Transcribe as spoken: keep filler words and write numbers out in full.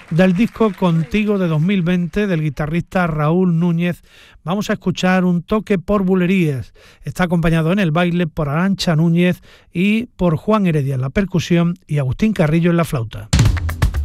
Del disco Contigo de dos mil veinte del guitarrista Raúl Núñez vamos a escuchar Un toque por bulerías. Está acompañado en el baile por Arantxa Núñez y por Juan Heredia en la percusión y Agustín Carrillo en la flauta.